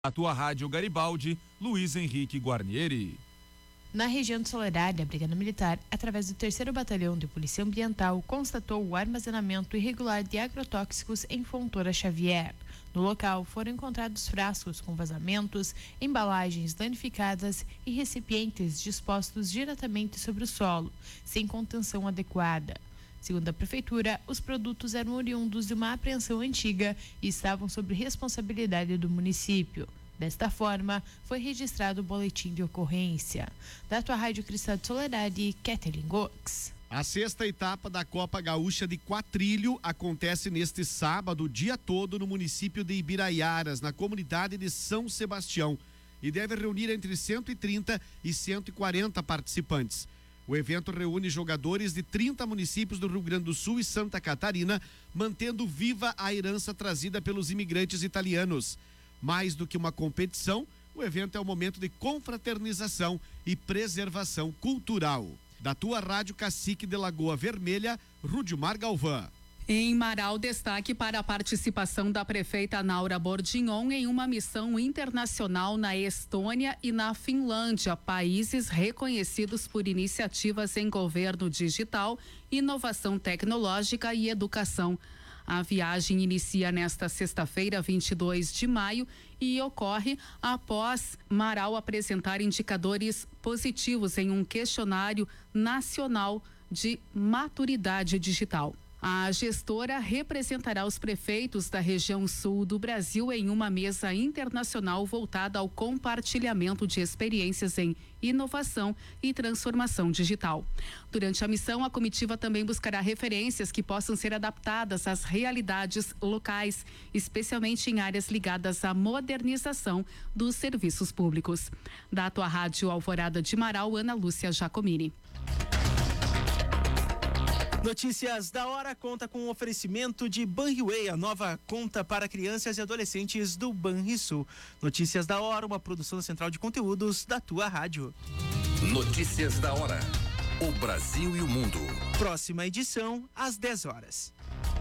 A tua Rádio Garibaldi, Luiz Henrique Guarnieri. Na região de Soledade, a Brigada Militar, através do 3º Batalhão de Polícia Ambiental, constatou o armazenamento irregular de agrotóxicos em Fontoura Xavier. No local, foram encontrados frascos com vazamentos, embalagens danificadas e recipientes dispostos diretamente sobre o solo, sem contenção adequada. Segundo a Prefeitura, os produtos eram oriundos de uma apreensão antiga e estavam sob responsabilidade do município. Desta forma, foi registrado o boletim de ocorrência. Da tua Rádio Cristal de Soledade, Kathleen Gox. A 6ª etapa da Copa Gaúcha de Quatrilho acontece neste sábado, o dia todo, no município de Ibiraiaras, na comunidade de São Sebastião, e deve reunir entre 130 e 140 participantes. O evento reúne jogadores de 30 municípios do Rio Grande do Sul e Santa Catarina, mantendo viva a herança trazida pelos imigrantes italianos. Mais do que uma competição, o evento é um momento de confraternização e preservação cultural. Da tua Rádio Cacique de Lagoa Vermelha, Rudimar Galvão. Em Marau, destaque para a participação da prefeita Naura Bordignon em uma missão internacional na Estônia e na Finlândia, países reconhecidos por iniciativas em governo digital, inovação tecnológica e educação. A viagem inicia nesta sexta-feira, 22 de maio, e ocorre após Marau apresentar indicadores positivos em um questionário nacional de maturidade digital. A gestora representará os prefeitos da região sul do Brasil em uma mesa internacional voltada ao compartilhamento de experiências em inovação e transformação digital. Durante a missão, a comitiva também buscará referências que possam ser adaptadas às realidades locais, especialmente em áreas ligadas à modernização dos serviços públicos. Da tua Rádio Alvorada de Marau, Ana Lúcia Giacomini. Notícias da hora conta com o oferecimento de Banriway, a nova conta para crianças e adolescentes do Banrisul. Notícias da hora, uma produção da Central de Conteúdos da tua rádio. Notícias da hora. O Brasil e o mundo. Próxima edição, às 10 horas.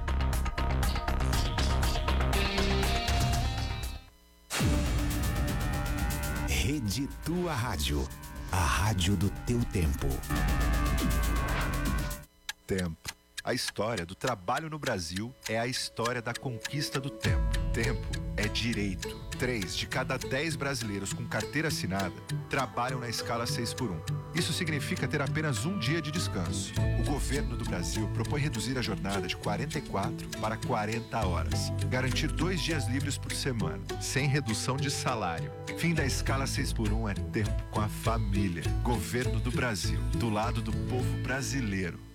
Rede Tua Rádio. A rádio do teu tempo. Tempo. A história do trabalho no Brasil é a história da conquista do tempo. Tempo é direito. 3 de cada 10 brasileiros com carteira assinada trabalham na escala 6x1. Isso significa ter apenas um dia de descanso. O governo do Brasil propõe reduzir a jornada de 44 para 40 horas. Garantir 2 dias livres por semana, sem redução de salário. Fim da escala 6x1 é tempo com a família. Governo do Brasil, do lado do povo brasileiro.